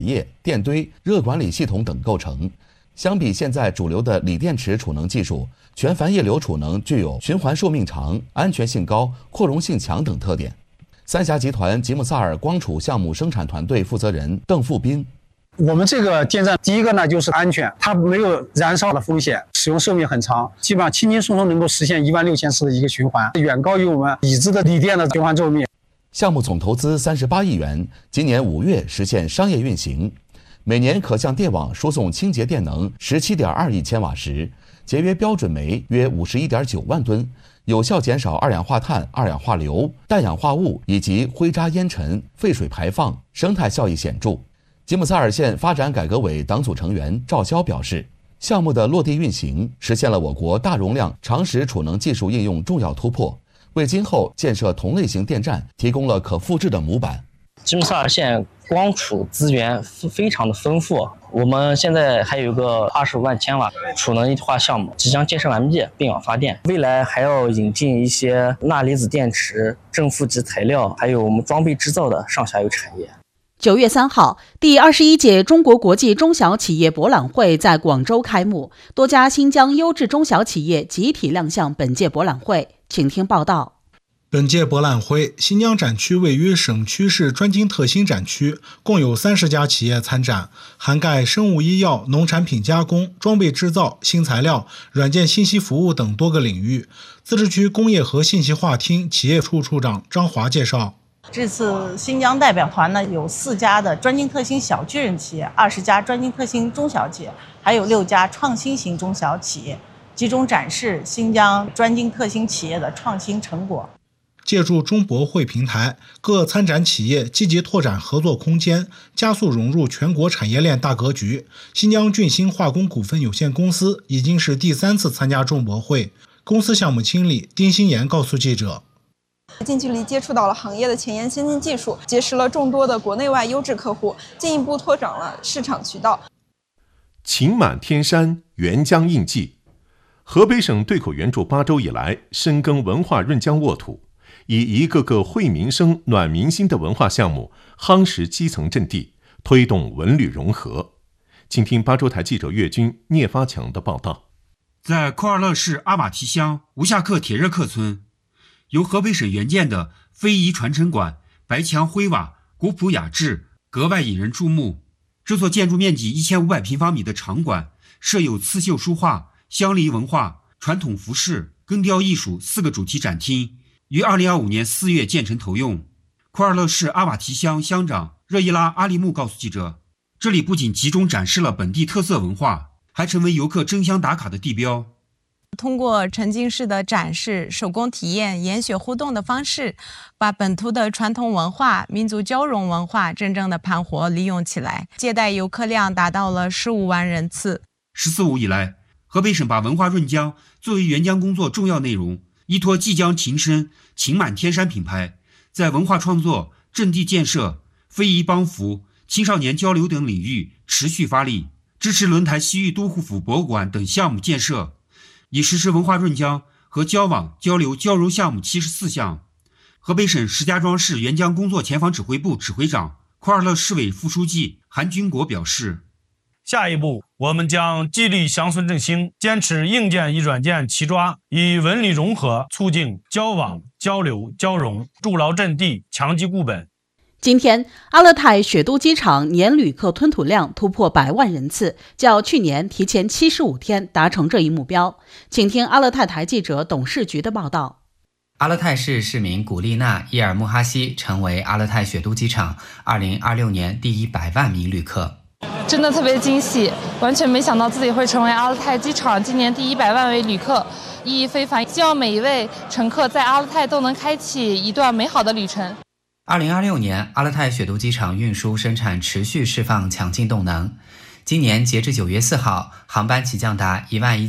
液、电堆、热管理系统等构成。相比现在主流的锂电池储能技术，全钒液流储能具有循环寿命长、安全性高、扩容性强等特点。三峡集团吉姆萨尔光储项目生产团队负责人邓富斌： 我们这个电站第一个呢就是安全，它没有燃烧的风险，使用寿命很长，基本上轻轻松松能够实现16000次的一个循环，远高于我们已知的锂电的循环寿命。 项目总投资38亿元，今年5月实现商业运行，每年可向电网输送清洁电能17.2亿千瓦时，节约标准煤约51.9万吨，有效减少二氧化碳、二氧化硫、氮氧化物以及灰渣烟尘、废水排放，生态效益显著。吉姆萨尔县发展改革委党组成员赵霄表示，项目的落地运行实现了我国大容量长时储能技术应用重要突破，为今后建设同类型电站提供了可复制的模板。 吉姆萨尔县光储资源非常的丰富，我们现在还有一个25万千瓦储能一体化项目即将建设完毕，并网发电。未来还要引进一些钠离子电池、正负极材料，还有我们装备制造的上下游产业。 9月3号，第21届中国国际中小企业博览会在广州开幕，多家新疆优质中小企业集体亮相本届博览会。请听报道。 本届博览会，新疆展区位于省区市专精特新展区，共有30家企业参展，涵盖生物医药、农产品加工、装备制造、新材料、软件信息服务等多个领域。自治区工业和信息化厅企业处处长张华介绍， 这次新疆代表团呢，有4家的专精特新小巨人企业，20家专精特新中小企业，还有6家创新型中小企业，集中展示新疆专精特新企业的创新成果。 借助中博会平台，各参展企业积极拓展合作空间，加速融入全国产业链大格局。新疆俊兴化工股份有限公司已经是第3次参加中博会。公司项目经理丁新岩告诉记者， 近距离接触到了行业的前沿先进技术，结识了众多的国内外优质客户，进一步拓展了市场渠道。 晴满天山，沅江印记。河北省对口援助8周以来，深耕文化润江沃土，以一个个惠民生、暖民心的文化项目夯实基层阵地，推动文旅融合。请听巴州台记者岳军、聂发强的报道。 在库尔勒市阿瓦提乡吴夏克铁热克村，由河北省援建的非遗传承馆，白墙灰瓦，古朴雅致，格外引人注目。这座建筑面积1500平方米的场馆，设有刺绣书画、乡里文化、传统服饰、根雕艺术4个主题展厅，于2025年4月建成投用。库尔勒市阿瓦提乡乡长热伊拉阿利木告诉记者，这里不仅集中展示了本地特色文化，还成为游客争相打卡的地标。 通过沉浸式的展示、手工体验、研学互动的方式，把本土的传统文化、民族交融文化真正的盘活利用起来，接待游客量达到了15万人次。 14.5以来，河北省把文化润江作为援疆工作重要内容，依托即将情深、情满天山品牌，在文化创作、阵地建设、非遗帮扶、青少年交流等领域持续发力，支持轮台西域都护府博物馆等项目建设，已实施文化润江和交往、交流、交融项目74项。河北省石家庄市援疆工作前防指挥部指挥长、库尔勒市委副书记韩军国表示， 下一步，我们将激励乡村振兴，坚持硬件与软件齐抓，以文旅融合促进交往、交流、交融，筑牢阵地，强基固本。 今天，阿勒泰雪都机场年旅客吞吐量突破100万人次，较去年提前75天达成这一目标。请听阿勒泰台记者董事局的报道。 阿勒泰市市民古丽娜·伊尔穆哈西成为阿勒泰雪都机场2026年第100万名旅客。 真的特别惊喜，完全没想到自己会成为阿勒泰机场今年第100万位旅客，意义非凡。希望每一位乘客在阿勒泰都能开启一段美好的旅程。 2026年，阿勒泰雪都机场运输生产持续释放强劲动能。今年截至9月4号，航班起降达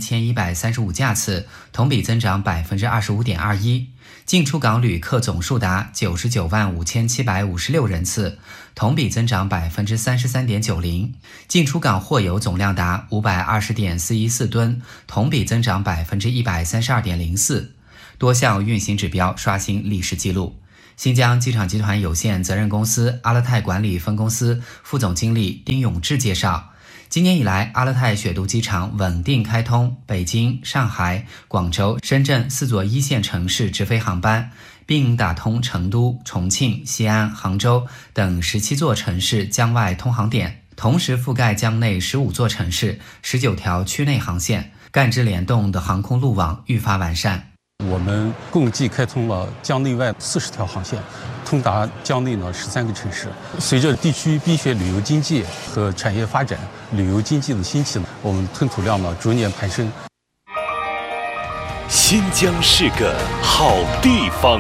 11135架次，同比增长25.21%。进出港旅客总数达99万5756人次，同比增长33.90%。进出港货油总量达520.414吨，同比增长132.04%。多项运行指标刷新历史记录。 新疆机场集团有限责任公司阿勒泰管理分公司副总经理丁永志介绍，今年以来，阿勒泰雪都机场稳定开通北京、上海、广州、深圳4座1线城市直飞航班，并打通成都、重庆、西安、杭州等17座城市江外通航点，同时覆盖江内15座城市、19条区内航线，干支联动的航空路网愈发完善。 我们共计开通了江内外40条航线，通达江内13个城市。随着地区碧血旅游经济和产业发展，旅游经济的兴起，我们吞吐量逐年攀升。 新疆是个好地方。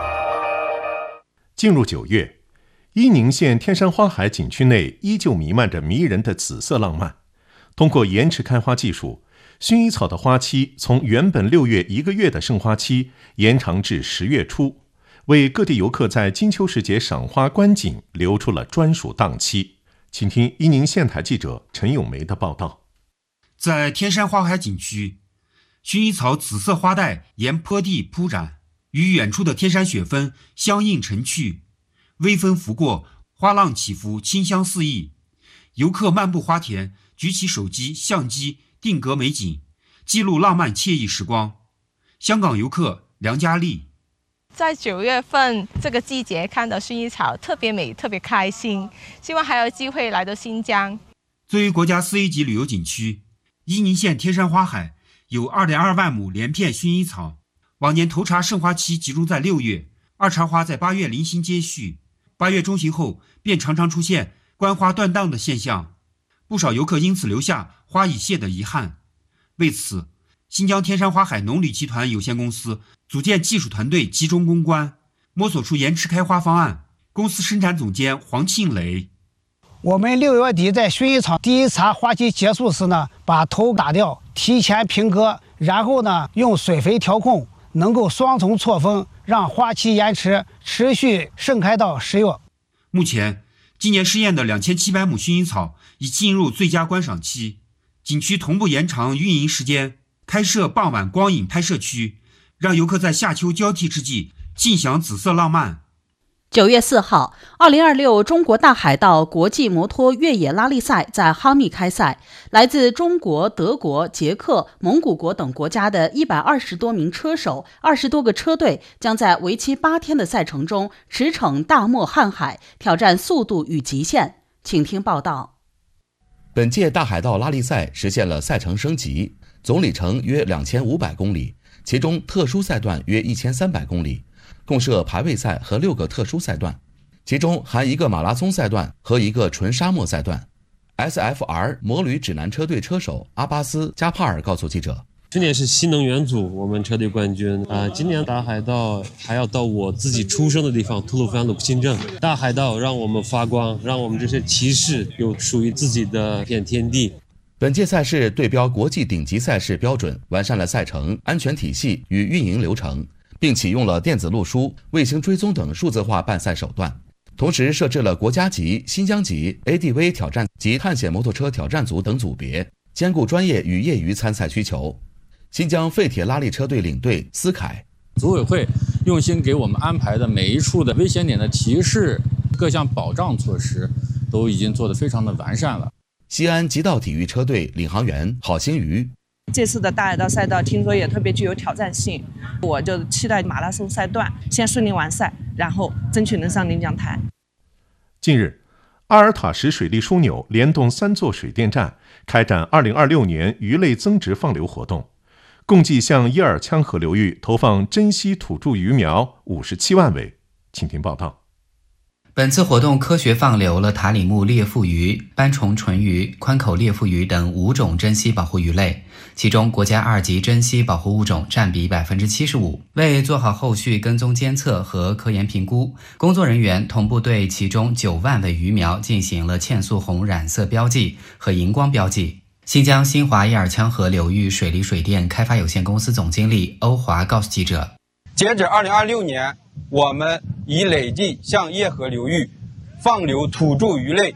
进入9月，伊宁县天山花海景区内依旧弥漫着迷人的紫色浪漫。通过延迟开花技术，薰衣草的花期从原本6月1个月的盛花期延长至10月初，为各地游客在金秋时节赏花观景留出了专属档期。请听伊宁县台记者陈咏梅的报道。 在天山花海景区，薰衣草紫色花带沿坡地铺展，与远处的天山雪峰相映成趣，微风拂过，花浪起伏，清香四溢。游客漫步花田，举起手机、相机定格美景，记录浪漫惬意时光。香港游客梁佳丽， 在9月份这个季节看到薰衣草特别美，特别开心，希望还有机会来到新疆。 作为国家4A级旅游景区，伊宁县天山花海有 2.2 万亩连片薰衣草。往年头茬盛花期集中在6月，二茬花在8月零星接续，8月中旬后便常常出现观花断档的现象，不少游客因此留下花已谢的遗憾。为此，新疆天山花海农旅集团有限公司组建技术团队集中攻关，摸索出延迟开花方案。公司生产总监黄庆磊， 我们6月底在薰衣草第一茬花期结束时把头打掉，提前平割，然后用水肥调控，能够双重错峰，让花期延迟，持续盛开到10月。 目前，今年试验的2700亩薰衣草已进入最佳观赏期，景区同步延长运营时间，开设傍晚光影拍摄区，让游客在夏秋交替之际尽享紫色浪漫。 9月4号，2026中国大海盗国际摩托越野拉力赛在哈密开赛。来自中国、德国、捷克、蒙古国等国家的120多名车手、20多个车队将在为期8天的赛程中驰骋大漠瀚海，挑战速度与极限。请听报道。 本届大海盗拉力赛实现了赛程升级，总里程约2500公里，其中特殊赛段约1300公里。共设排位赛和6个特殊赛段，其中含1个马拉松赛段和1个纯沙漠赛段。SFR 摩旅指南车队车手阿巴斯·加帕尔告诉记者， 去年是新能源组我们车队冠军今年大海盗还要到我自己出生的地方吐鲁番鲁克新镇。大海盗让我们发光，让我们这些骑士有属于自己的片天地。 本届赛事对标国际顶级赛事标准，完善了赛程、安全体系与运营流程，并启用了电子路书、卫星追踪等数字化办赛手段，同时设置了国家级、新疆级、ADV 挑战及探险摩托车挑战组等组别，兼顾专业与业余参赛需求。新疆废铁拉力车队领队思凯， 组委会用心给我们安排的每一处的危险点的提示，各项保障措施都已经做得非常的完善了。 西安极道体育车队领航员郝新瑜， 这次的大海盗赛道听说也特别具有挑战性，我就期待马拉松赛段先顺利完赛，然后争取能上领奖台。 近日，阿尔塔什水利枢纽联动3座水电站开展2026年鱼类增殖放流活动，共计向叶尔羌河流域投放珍稀土著鱼苗57万尾。请听报道。 本次活动科学放流了塔里木裂腹鱼、斑虫唇鱼、宽口裂腹鱼等5种珍稀保护鱼类，其中国家2级珍稀保护物种占比 75%。 为做好后续跟踪监测和科研评估，工作人员同步对其中9万尾鱼苗进行了嵌素红染色标记和荧光标记。新疆新华叶尔羌河流域水利水电开发有限公司总经理欧华告诉记者， 截止2026年，我们已累计向叶河流域放流土著鱼类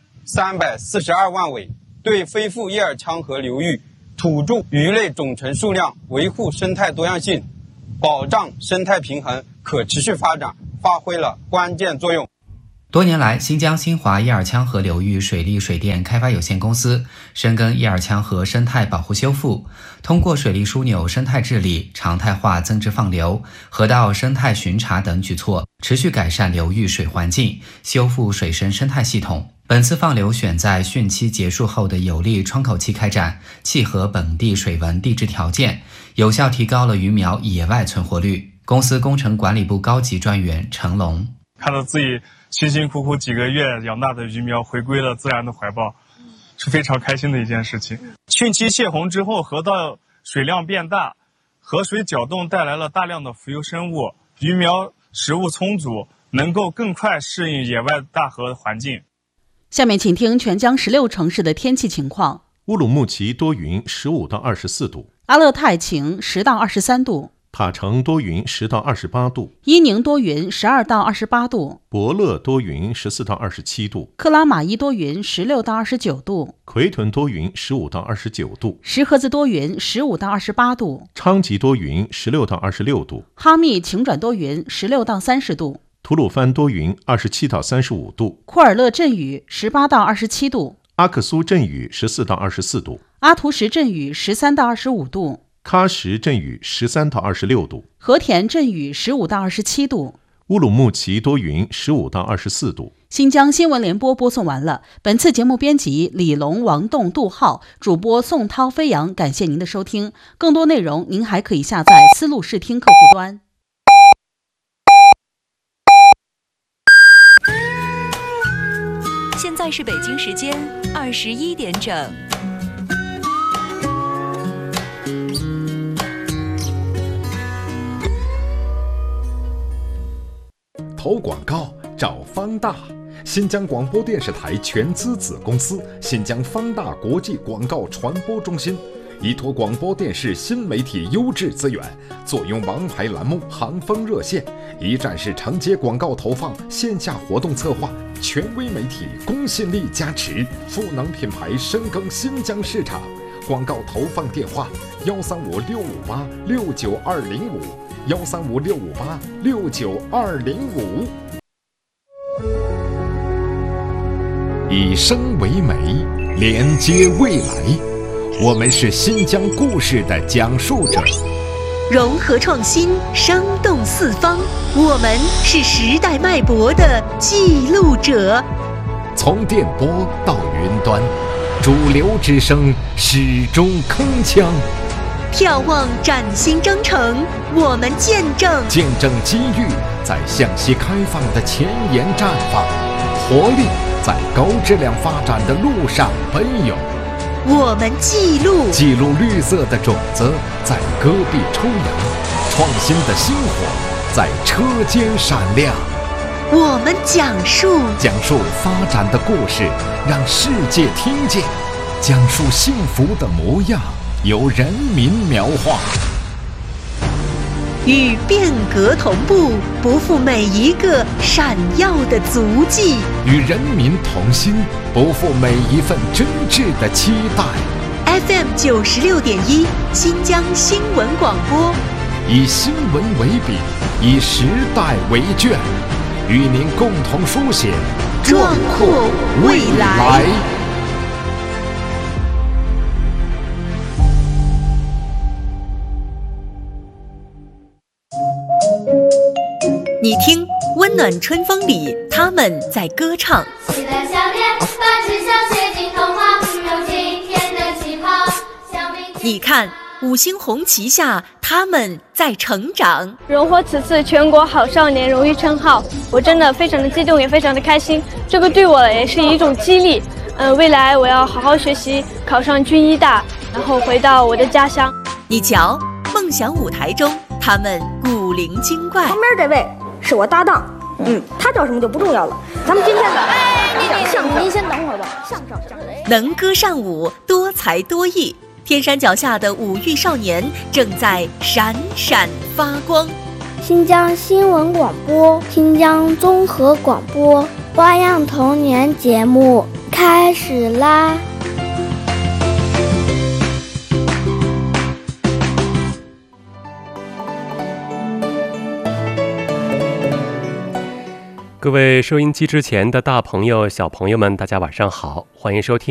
342万尾，对恢复叶尔羌河流域土著鱼类种群数量、维护生态多样性、保障生态平衡、可持续发展发挥了关键作用。 多年来，新疆新华叶尔羌河流域水利水电开发有限公司深耕叶尔羌河生态保护修复，通过水利枢纽生态治理、常态化增值放流、河道生态巡查等举措，持续改善流域水环境，修复水生生态系统。本次放流选在汛期结束后的有利窗口期开展，契合本地水文地质条件，有效提高了鱼苗野外存活率。公司工程管理部高级专员陈龙， 看到自己辛辛苦苦几个月养大的鱼苗回归了自然的怀抱，是非常开心的一件事情。汛期泄洪之后，河道水量变大，河水搅动带来了大量的浮游生物，鱼苗食物充足，能够更快适应野外大河环境。 下面请听全疆16城市的天气情况。 乌鲁木齐多云15到24度， 阿勒泰晴10到23度， 塔城多云10到28度， 伊宁多云12到28度， 博乐多云14到27度， 克拉玛依多云16到29度， 奎屯多云15到29度， 石河子多云15到28度， 昌吉多云16到26度， 哈密晴转多云16到30度， 吐鲁番多云27到35度， 库尔勒阵雨18到27度， 阿克苏阵雨14到24度， 阿图什阵雨13到25度， 喀什阵雨13到26度， 和田阵雨15到27度， 乌鲁木齐多云15到24度。 新疆新闻联播播送完了。本次节目编辑李龙、王栋、杜浩，主播宋涛、飞扬。感谢您的收听。更多内容您还可以下载思路视听客户端。 现在是北京时间21点整。 投广告找方大，新疆广播电视台全资子公司新疆方大国际广告传播中心，依托广播电视新媒体优质资源，坐拥王牌栏目、行风热线，一站式承接广告投放、线下活动策划，权威媒体公信力加持，赋能品牌深耕新疆市场。广告投放电话：135-658-69205，135-658-69205。以声为媒，连接未来。我们是新疆故事的讲述者， 融合创新，生动四方。我们是时代脉搏的记录者。 从电波到云端，主流之声始终铿锵。 眺望崭新征程，我们见证机遇在向西开放的前沿绽放，活力在高质量发展的路上奔涌。 我们记录绿色的种子在戈壁抽芽，创新的星火在车间闪亮。 我们讲述发展的故事，让世界听见；讲述幸福的模样，由人民描画。 与变革同步，不负每一个闪耀的足迹； 与人民同心，不负每一份真挚的期待。 FM 96.1，新疆新闻广播， 以新闻为笔，以时代为卷，与您共同书写壮阔未来。你听，温暖春风里，他们在歌唱。 期待小年，把志向写进童话，有今天的气泡。 你看，五星红旗下，他们在成长。 荣获此次全国好少年荣誉称号，我真的非常的激动，也非常的开心。这个对我也是一种激励。未来我要好好学习，考上军医大，然后回到我的家乡。 你瞧，梦想舞台中，他们古灵精怪。 旁边这位是我搭档，他叫什么就不重要了。咱们今天的相声，您先等会儿吧。相声能歌善舞，多才多艺，天山脚下的五育少年正在闪闪发光。 新疆新闻广播，新疆综合广播，花样童年节目开始啦！ 各位收音机之前的大朋友、小朋友们，大家晚上好，欢迎收听